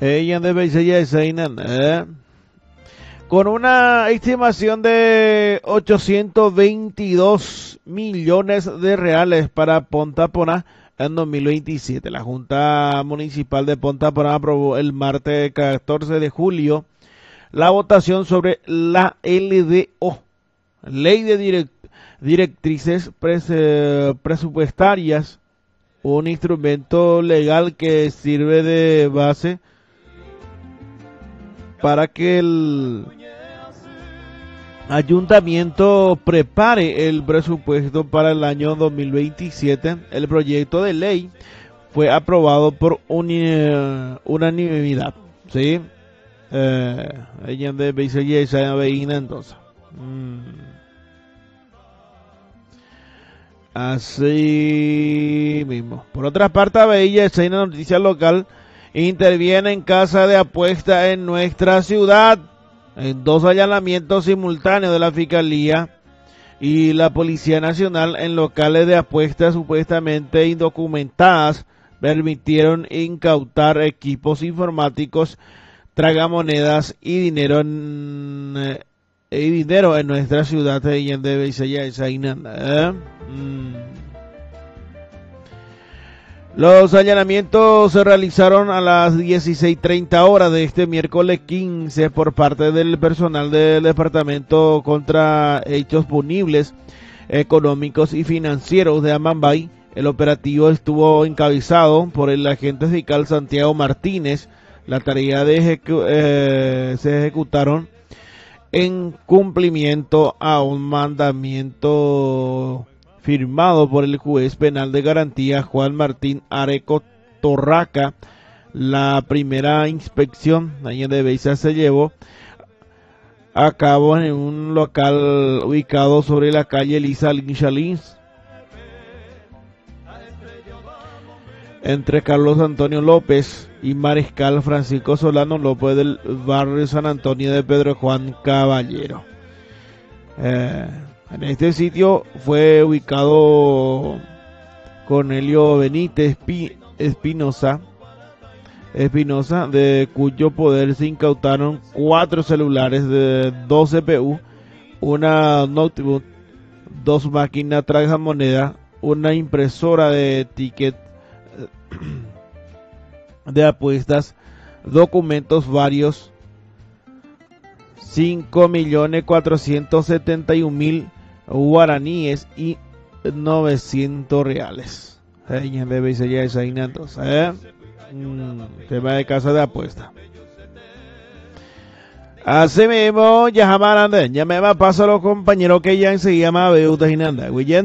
Ella debe ser con una estimación de 822 millones de reales para Ponta Porá en 2027. La Junta Municipal de Ponta Porá aprobó el martes 14 de julio la votación sobre la LDO, Ley de Directrices Presupuestarias, un instrumento legal que sirve de base para que el ayuntamiento prepare el presupuesto para el año 2027. El proyecto de ley fue aprobado por unanimidad, ¿sí? Ella debe ser esa veína entonces. Así mismo. Por otra parte, veía esa noticia local. Interviene en casa de apuesta en nuestra ciudad en 2 allanamientos simultáneos de la Fiscalía y la Policía Nacional en locales de apuestas supuestamente indocumentadas. Permitieron incautar equipos informáticos, tragamonedas y dinero en nuestra ciudad de Los allanamientos se realizaron a las 16:30 horas de este miércoles 15 por parte del personal del Departamento contra Hechos Punibles Económicos y Financieros de Amambay. El operativo estuvo encabezado por el agente fiscal Santiago Martínez. La tarea se ejecutaron en cumplimiento a un mandamiento firmado por el juez penal de garantía Juan Martín Areco Torraca. La primera inspección de Beiza se llevó a cabo en un local ubicado sobre la calle Elisa Linchalins, entre Carlos Antonio López y Mariscal Francisco Solano López del barrio San Antonio de Pedro Juan Caballero. En este sitio fue ubicado Cornelio Benítez Espinosa, de cuyo poder se incautaron 4 celulares de 2 CPU, una notebook, 2 máquinas tragamonedas, una impresora de ticket de apuestas, documentos varios, 5.471.000 guaraníes y 900 reales. Debe ser ya esa entonces, tema de casa de apuesta. Así mismo, ya me paso a los compañeros que ya enseguida me veo